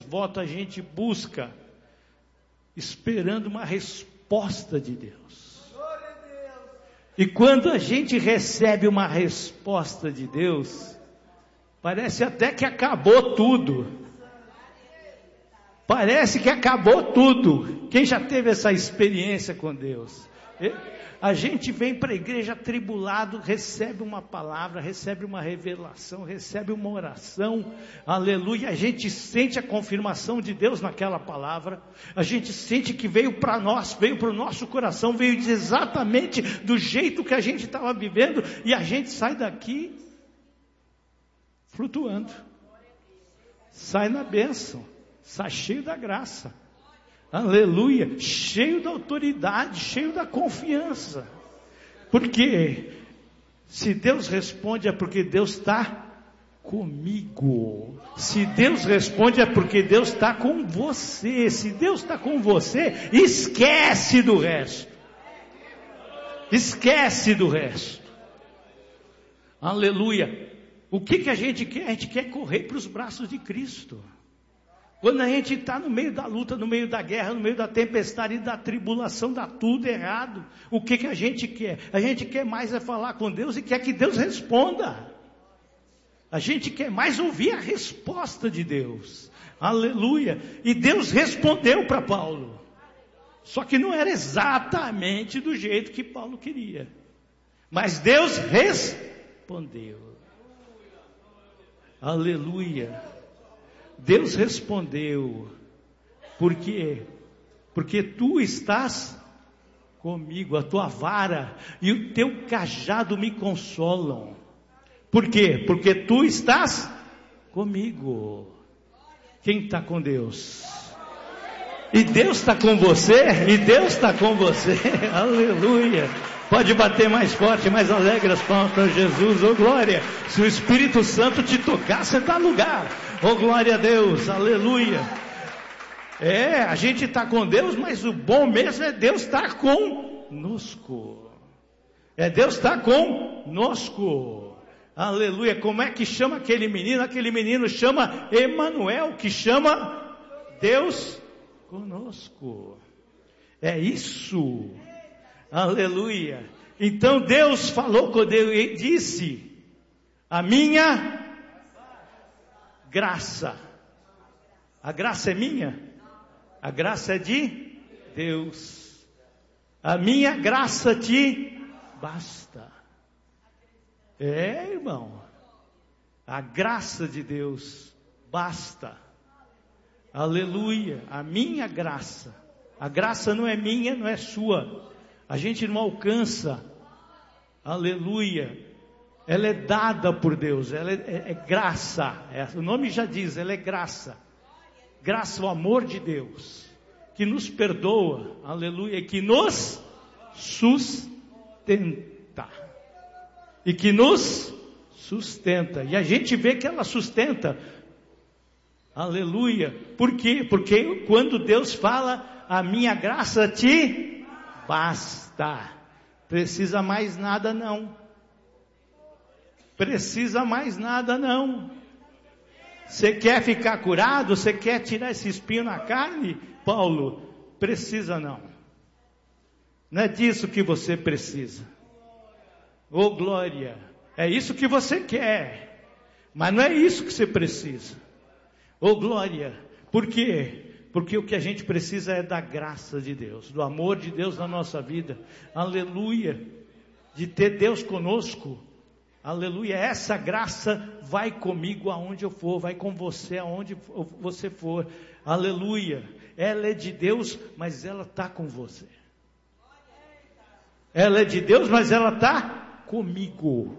votos a gente busca, esperando uma resposta de Deus. E quando a gente recebe uma resposta de Deus, parece até que acabou tudo. Parece que acabou tudo. Quem já teve essa experiência com Deus? A gente vem para a igreja atribulado, recebe uma palavra, recebe uma revelação, recebe uma oração, aleluia, a gente sente a confirmação de Deus naquela palavra, a gente sente que veio para nós, veio para o nosso coração, veio exatamente do jeito que a gente estava vivendo, e a gente sai daqui flutuando, sai na bênção, sai cheio da graça. Aleluia, cheio da autoridade, cheio da confiança. Porque se Deus responde é porque Deus está comigo. Se Deus responde é porque Deus está com você. Se Deus está com você, esquece do resto. Esquece do resto. Aleluia. O que a gente quer? A gente quer correr para os braços de Cristo. Quando a gente está no meio da luta, no meio da guerra, no meio da tempestade e da tribulação, dá tudo errado. O que a gente quer? A gente quer mais é falar com Deus e quer que Deus responda. A gente quer mais ouvir a resposta de Deus. Aleluia. E Deus respondeu para Paulo. Só que não era exatamente do jeito que Paulo queria. Mas Deus respondeu. Aleluia. Deus respondeu, por quê? Porque tu estás comigo, a tua vara e o teu cajado me consolam. Por quê? Porque tu estás comigo. Quem está com Deus? E Deus está com você, e Deus está com você, aleluia. Pode bater mais forte, mais alegre as palmas para Jesus, oh glória. Se o Espírito Santo te tocar, você dá lugar, oh glória a Deus, aleluia. A gente está com Deus, mas o bom mesmo é Deus estar conosco. Deus estar conosco, aleluia. Como é que chama aquele menino? Aquele menino chama Emanuel, que chama Deus conosco. É isso. Aleluia. Então Deus falou com Deus e disse: a minha graça. A graça é minha? A graça é de Deus. A minha graça te basta. Irmão. A graça de Deus basta. Aleluia. A minha graça. A graça não é minha, não é sua. A gente não alcança, aleluia, ela é dada por Deus, ela é graça, o nome já diz, ela é graça, graça, o amor de Deus, que nos perdoa, aleluia, que nos sustenta, e que nos sustenta, e a gente vê que ela sustenta, aleluia, por quê? Porque quando Deus fala, a minha graça te basta, precisa mais nada não, precisa mais nada não. Você quer ficar curado? Você quer tirar esse espinho na carne? Paulo, precisa não, não é disso que você precisa, oh glória, é isso que você quer, mas não é isso que você precisa, oh glória, por quê? Porque o que a gente precisa é da graça de Deus, do amor de Deus na nossa vida, aleluia, de ter Deus conosco, aleluia, essa graça vai comigo aonde eu for, vai com você aonde você for, aleluia, ela é de Deus, mas ela está com você, ela é de Deus, mas ela está comigo,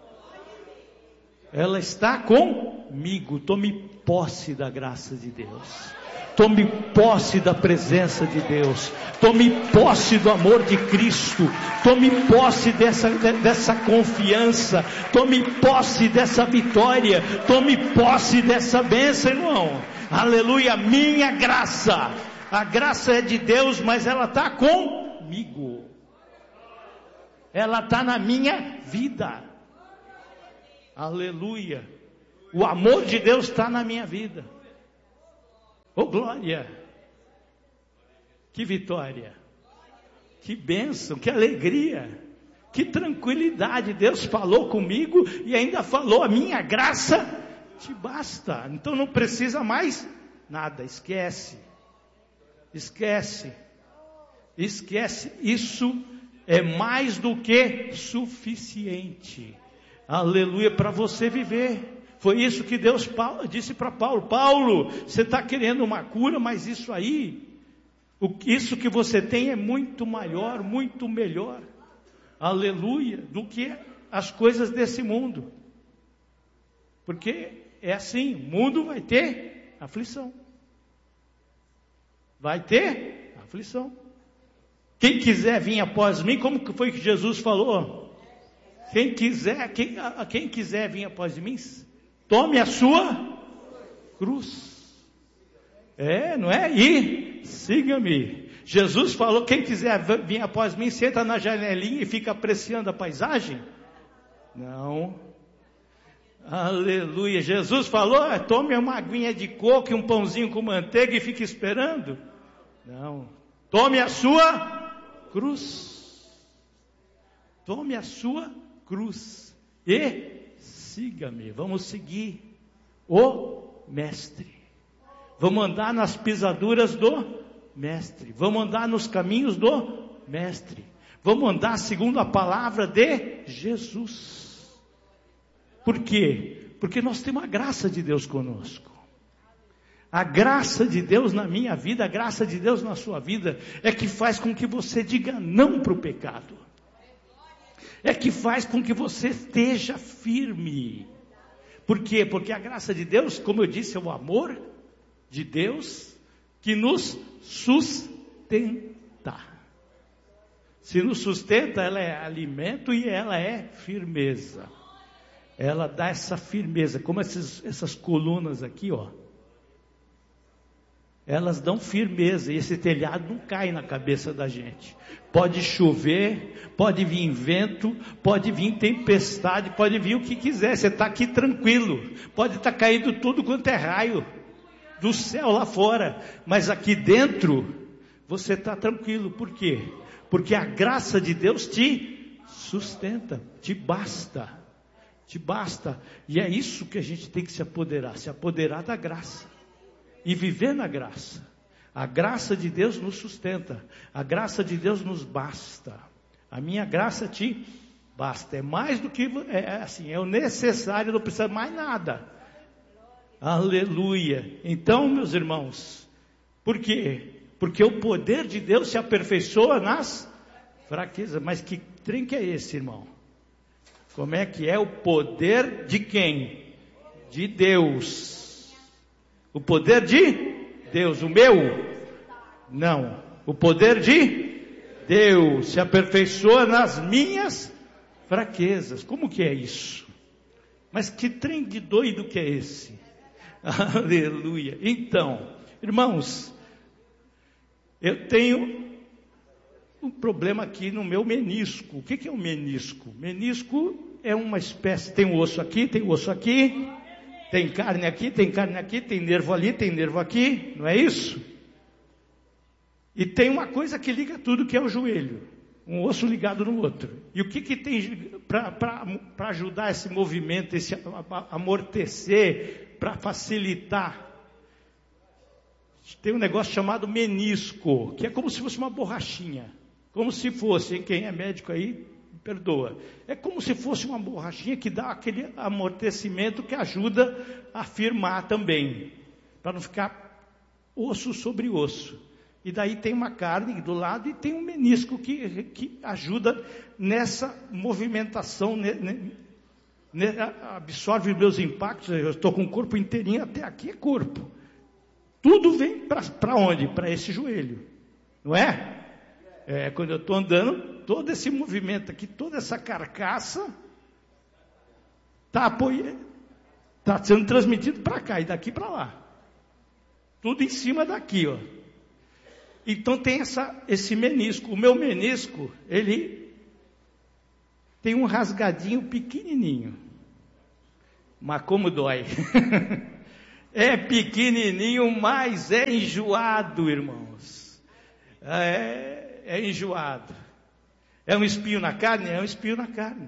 ela está comigo, tome posse da graça de Deus. Tome posse da presença de Deus, tome posse do amor de Cristo, tome posse dessa confiança, tome posse dessa vitória, tome posse dessa bênção, irmão, aleluia, minha graça, a graça é de Deus, mas ela está comigo, ela está na minha vida, aleluia, o amor de Deus está na minha vida. glória! Que vitória! Que bênção, que alegria, que tranquilidade. Deus falou comigo e ainda falou: a minha graça te basta. Então não precisa mais nada, esquece. Isso é mais do que suficiente. Aleluia, para você viver. Foi isso que Deus disse para Paulo: Paulo, você está querendo uma cura, mas isso que você tem é muito maior, muito melhor, aleluia, do que as coisas desse mundo. Porque é assim, o mundo vai ter aflição. Vai ter aflição. Quem quiser vir após mim, como que foi que Jesus falou? Quem quiser vir após mim, tome a sua cruz. Não é? E siga-me. Jesus falou: quem quiser vir após mim, senta na janelinha e fica apreciando a paisagem? Não. Aleluia. Jesus falou: tome uma aguinha de coco e um pãozinho com manteiga e fique esperando? Não. Tome a sua cruz. Tome a sua cruz e siga-me. Vamos seguir o Mestre. Vamos andar nas pisaduras do Mestre. Vamos andar nos caminhos do Mestre. Vamos andar segundo a palavra de Jesus. Por quê? Porque nós temos a graça de Deus conosco. A graça de Deus na minha vida, a graça de Deus na sua vida, é que faz com que você diga não para o pecado. É que faz com que você esteja firme. Por quê? Porque a graça de Deus, como eu disse, é o amor de Deus que nos sustenta. Se nos sustenta, ela é alimento e ela é firmeza. Ela dá essa firmeza, como essas colunas aqui, ó. Elas dão firmeza e esse telhado não cai na cabeça da gente. Pode chover, pode vir vento, pode vir tempestade, pode vir o que quiser. Você está aqui tranquilo. Pode estar caindo tudo quanto é raio do céu lá fora, mas aqui dentro você está tranquilo. Por quê? Porque a graça de Deus te sustenta, te basta. E é isso que a gente tem que se apoderar da graça. E viver na graça. A graça de Deus nos sustenta. A graça de Deus nos basta. A minha graça te basta. É mais do que, é o necessário, não precisa mais nada. Aleluia. Então, meus irmãos, por quê? Porque o poder de Deus se aperfeiçoa nas fraquezas. Mas que trem que é esse, irmão? Como é que é o poder de quem? De Deus. O poder de Deus, o meu? Não. O poder de Deus se aperfeiçoa nas minhas fraquezas. Como que é isso? Mas que trem de doido que é esse? Aleluia. Então, irmãos, eu tenho um problema aqui no meu menisco. O que é um menisco? Menisco é uma espécie, tem um osso aqui, tem um osso aqui. Tem carne aqui, tem nervo ali, tem nervo aqui, não é isso? E tem uma coisa que liga tudo, que é o joelho. Um osso ligado no outro. E o que tem para ajudar esse movimento, esse amortecer, para facilitar? Tem um negócio chamado menisco, que é como se fosse uma borrachinha. Como se fosse, quem é médico aí, perdoa. É como se fosse uma borrachinha que dá aquele amortecimento que ajuda a firmar também. Para não ficar osso sobre osso. E daí tem uma carne do lado e tem um menisco que ajuda nessa movimentação, absorve os meus impactos. Eu estou com o corpo inteirinho, até aqui é corpo. Tudo vem para onde? Para esse joelho. Não é? Quando eu estou andando, todo esse movimento aqui, toda essa carcaça está sendo transmitido para cá e daqui para lá. Tudo em cima daqui, ó. Então tem esse menisco. O meu menisco, ele tem um rasgadinho pequenininho. Mas como dói. É pequenininho, mas é enjoado, irmãos. É enjoado. É um espinho na carne? É um espinho na carne.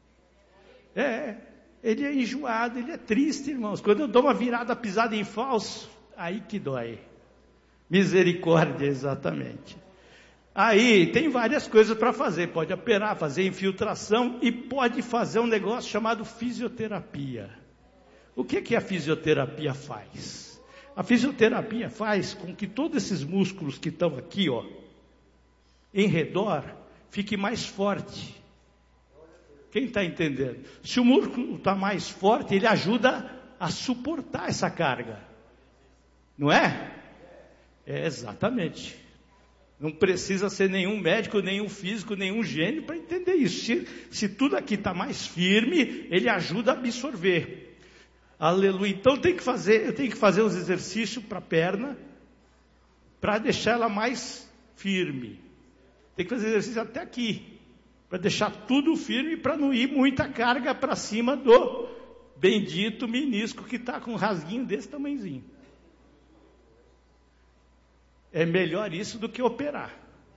Ele é enjoado, ele é triste, irmãos. Quando eu dou uma virada pisada em falso, aí que dói. Misericórdia, exatamente. Aí tem várias coisas para fazer. Pode operar, fazer infiltração e pode fazer um negócio chamado fisioterapia. O que a fisioterapia faz? A fisioterapia faz com que todos esses músculos que estão aqui, ó, em redor, fique mais forte. Quem está entendendo? Se o músculo está mais forte, ele ajuda a suportar essa carga. Não é? Exatamente. Não precisa ser nenhum médico, nenhum físico, nenhum gênio para entender isso. Se tudo aqui está mais firme, ele ajuda a absorver. Aleluia. Então eu tenho que fazer os exercícios para a perna, para deixar ela mais firme. Tem que fazer exercício até aqui, para deixar tudo firme, para não ir muita carga para cima do bendito menisco que está com um rasguinho desse tamanhozinho. É melhor isso do que operar.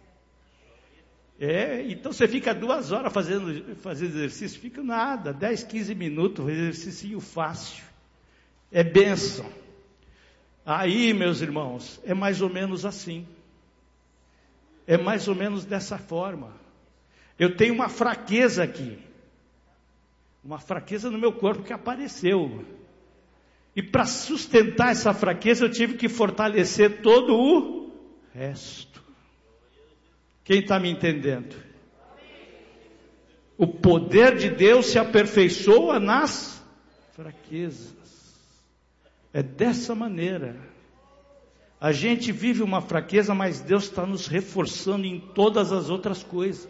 Então você fica 2 horas fazendo exercício, fica nada, 10, 15 minutos, exercício fácil. É bênção. Aí, meus irmãos, é mais ou menos assim. É mais ou menos dessa forma. Eu tenho uma fraqueza aqui. Uma fraqueza no meu corpo que apareceu. E para sustentar essa fraqueza, eu tive que fortalecer todo o resto. Quem está me entendendo? O poder de Deus se aperfeiçoa nas fraquezas. É dessa maneira. A gente vive uma fraqueza, mas Deus está nos reforçando em todas as outras coisas.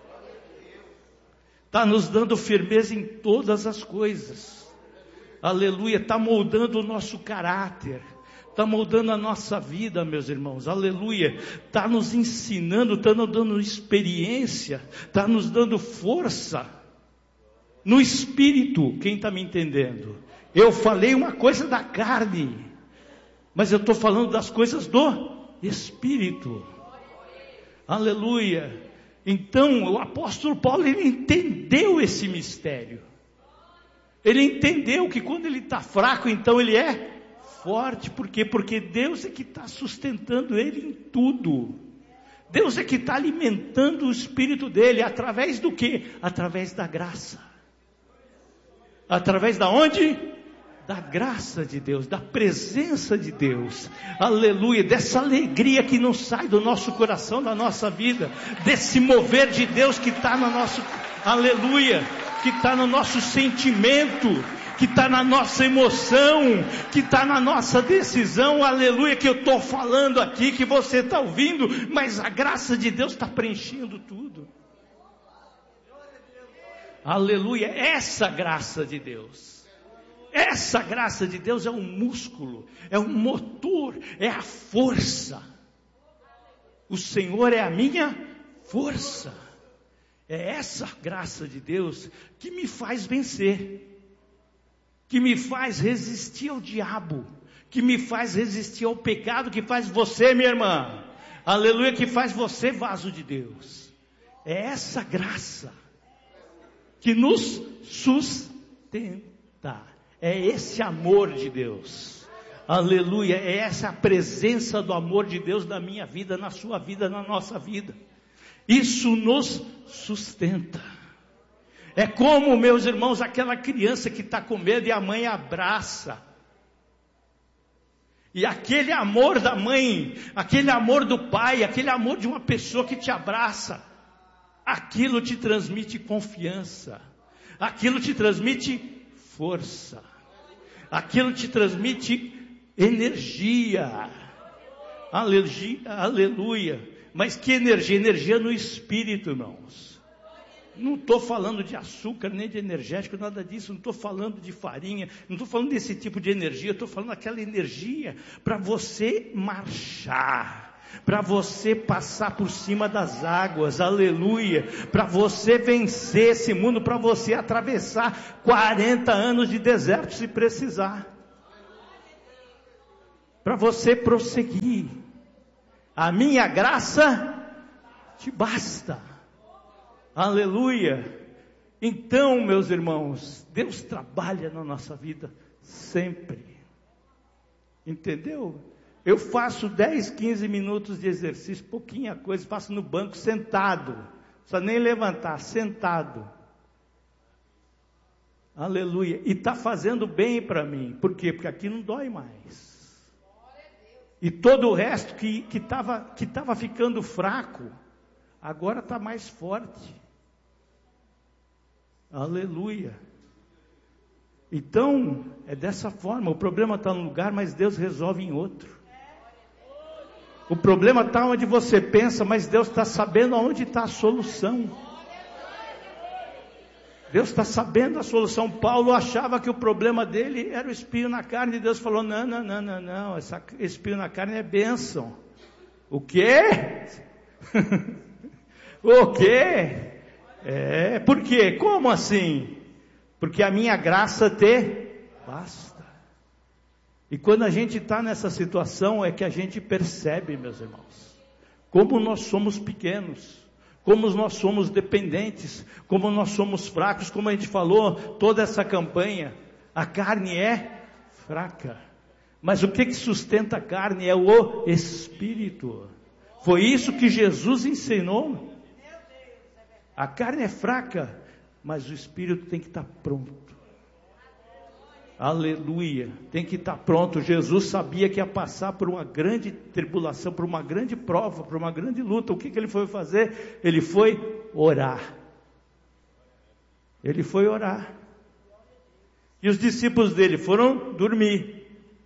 Está nos dando firmeza em todas as coisas. Aleluia. Está moldando o nosso caráter. Está moldando a nossa vida, meus irmãos. Aleluia. Está nos ensinando, está nos dando experiência, está nos dando força. No espírito, quem está me entendendo? Eu falei uma coisa da carne, mas eu estou falando das coisas do espírito. Aleluia. Então o apóstolo Paulo, ele entendeu esse mistério. Ele entendeu que quando ele está fraco, então ele é forte. Por quê? Porque Deus é que está sustentando ele em tudo. Deus é que está alimentando o espírito dele. Através do quê? Através da graça. Através da onde? Da graça de Deus, da presença de Deus, aleluia, dessa alegria que não sai do nosso coração, da nossa vida, desse mover de Deus que está no nosso, aleluia, que está no nosso sentimento, que está na nossa emoção, que está na nossa decisão, aleluia, que eu estou falando aqui, que você está ouvindo, mas a graça de Deus está preenchendo tudo, aleluia, essa graça de Deus. Essa graça de Deus é um músculo, é um motor, é a força. O Senhor é a minha força. É essa graça de Deus que me faz vencer, que me faz resistir ao diabo, que me faz resistir ao pecado, que faz você, minha irmã, aleluia, que faz você vaso de Deus. É essa graça que nos sustenta. É esse amor de Deus, aleluia, é essa a presença do amor de Deus na minha vida, na sua vida, na nossa vida. Isso nos sustenta. É como, meus irmãos, aquela criança que está com medo e a mãe abraça. E aquele amor da mãe, aquele amor do pai, aquele amor de uma pessoa que te abraça, aquilo te transmite confiança, aquilo te transmite força, aquilo te transmite energia, aleluia, mas que energia? Energia no espírito, irmãos. Não estou falando de açúcar, nem de energético, nada disso, não estou falando de farinha, não estou falando desse tipo de energia, estou falando daquela energia para você marchar, para você passar por cima das águas, aleluia, para você vencer esse mundo, para você atravessar 40 anos de deserto se precisar. para você prosseguir. A minha graça te basta. Aleluia. Então, meus irmãos, Deus trabalha na nossa vida sempre. Entendeu? Eu faço 10, 15 minutos de exercício, pouquinha coisa, faço no banco sentado. Não precisa nem levantar, sentado. Aleluia. E está fazendo bem para mim. Por quê? Porque aqui não dói mais. E todo o resto que estava ficando fraco, agora está mais forte. Aleluia. Então, é dessa forma. O problema está num lugar, mas Deus resolve em outro. O problema está onde você pensa, mas Deus está sabendo aonde está a solução. Deus está sabendo a solução. Paulo achava que o problema dele era o espinho na carne, e Deus falou, não, esse espinho na carne é bênção. O quê? O quê? Por quê? Como assim? Porque a minha graça te basta. E quando a gente está nessa situação, é que a gente percebe, meus irmãos, como nós somos pequenos, como nós somos dependentes, como nós somos fracos, como a gente falou, toda essa campanha, a carne é fraca, mas o que sustenta a carne é o Espírito. Foi isso que Jesus ensinou. A carne é fraca, mas o Espírito tem que estar pronto. Aleluia, tem que estar pronto. Jesus sabia que ia passar por uma grande tribulação, por uma grande prova, por uma grande luta. O que ele foi fazer? Ele foi orar. Ele foi orar. E os discípulos dele foram dormir.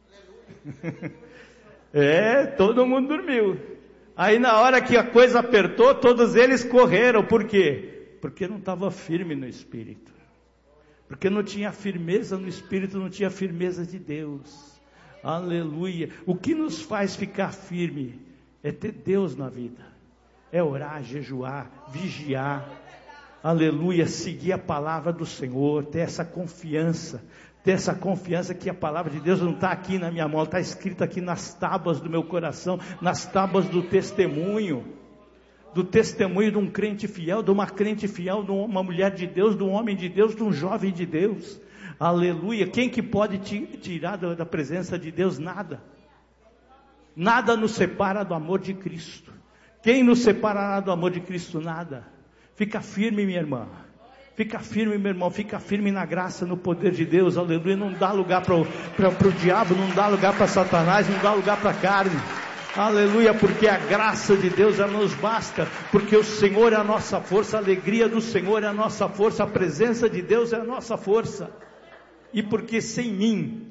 Todo mundo dormiu. Aí na hora que a coisa apertou, todos eles correram. Por quê? Porque não estava firme no Espírito. Porque não tinha firmeza no Espírito, não tinha firmeza de Deus. Aleluia. O que nos faz ficar firme é ter Deus na vida. É orar, jejuar, vigiar. Aleluia. Seguir a palavra do Senhor. Ter essa confiança. Ter essa confiança que a palavra de Deus não está aqui na minha mão. Está escrita aqui nas tábuas do meu coração. Nas tábuas do testemunho. Do testemunho de um crente fiel, de uma crente fiel, de uma mulher de Deus, de um homem de Deus, de um jovem de Deus. Aleluia. Quem que pode te tirar da presença de Deus? Nada. Nada nos separa do amor de Cristo. Quem nos separará do amor de Cristo? Nada. Fica firme, minha irmã. Fica firme, meu irmão. Fica firme na graça, no poder de Deus. Aleluia. Não dá lugar para o diabo, não dá lugar para Satanás, não dá lugar para a carne. Aleluia, porque a graça de Deus ela nos basta, porque o Senhor é a nossa força, a alegria do Senhor é a nossa força, a presença de Deus é a nossa força, e porque sem mim,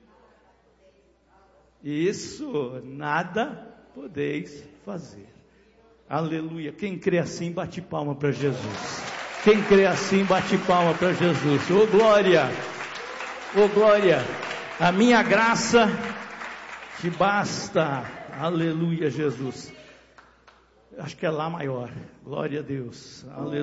isso nada podeis fazer. Aleluia, quem crê assim bate palma para Jesus, quem crê assim bate palma para Jesus. Oh glória, a minha graça te basta. Aleluia, Jesus. Acho que é lá maior. Glória a Deus. Aleluia.